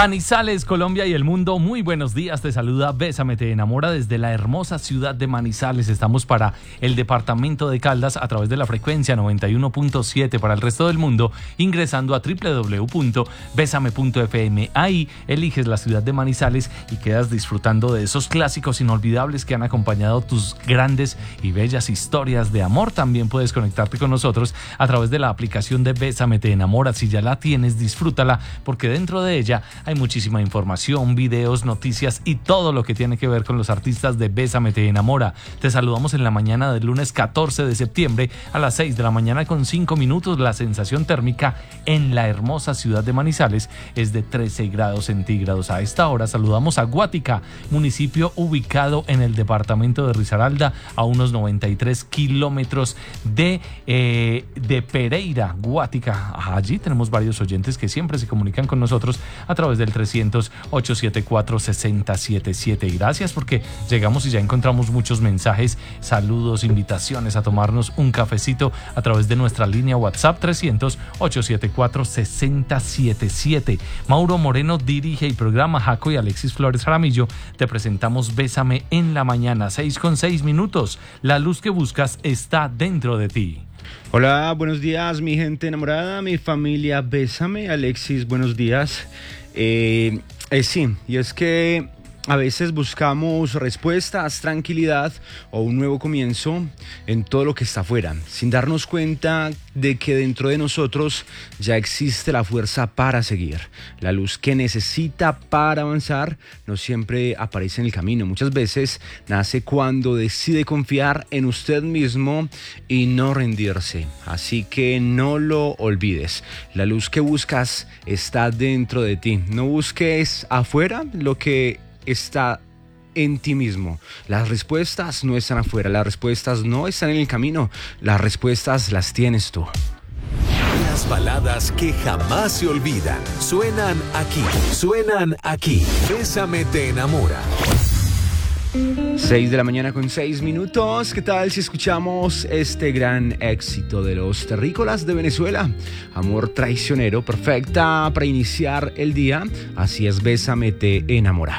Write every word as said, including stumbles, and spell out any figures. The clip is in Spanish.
Manizales, Colombia y el mundo, muy buenos días, te saluda Bésame te enamora desde la hermosa ciudad de Manizales. Estamos para el departamento de Caldas a través de la frecuencia noventa y uno punto siete para el resto del mundo, ingresando a doble u doble u doble u punto besame punto efe eme. Ahí eliges la ciudad de Manizales y quedas disfrutando de esos clásicos inolvidables que han acompañado tus grandes y bellas historias de amor. También puedes conectarte con nosotros a través de la aplicación de Bésame te enamora. Si ya la tienes, disfrútala, porque dentro de ella hay muchísima información, videos, noticias y todo lo que tiene que ver con los artistas de Bésame te enamora. Te saludamos en la mañana del lunes catorce de septiembre a las seis de la mañana con cinco minutos. La sensación térmica en la hermosa ciudad de Manizales es de trece grados centígrados. A esta hora saludamos a Guática, municipio ubicado en el departamento de Risaralda, a unos noventa y tres kilómetros de, eh, de Pereira, Guática. Allí tenemos varios oyentes que siempre se comunican con nosotros a través del trescientos, ochocientos setenta y cuatro, sesenta setenta y siete. Gracias, porque llegamos y ya encontramos muchos mensajes, saludos, invitaciones a tomarnos un cafecito a través de nuestra línea WhatsApp trescientos, ochocientos setenta y cuatro, sesenta setenta y siete. Mauro Moreno dirige el programa. Jaco y Alexis Flores Jaramillo te presentamos Bésame en la mañana, seis con seis minutos. La luz que buscas está dentro de ti. Hola, buenos días, mi gente enamorada, mi familia Bésame. Alexis, buenos días. Eh, eh, sí, y es que a veces buscamos respuestas, tranquilidad o un nuevo comienzo en todo lo que está afuera, sin darnos cuenta de que dentro de nosotros ya existe la fuerza para seguir. La luz que necesita para avanzar no siempre aparece en el camino. Muchas veces nace cuando decide confiar en usted mismo y no rendirse. Así que no lo olvides. La luz que buscas está dentro de ti. No busques afuera lo que está en ti mismo. Las respuestas no están afuera, las respuestas no están en el camino, las respuestas las tienes tú. Las baladas que jamás se olvidan suenan aquí, suenan aquí. Bésame te enamora. seis de la mañana con seis minutos. ¿Qué tal si escuchamos este gran éxito de los terrícolas de Venezuela? Amor traicionero, perfecta para iniciar el día. Así es, Bésame te enamora.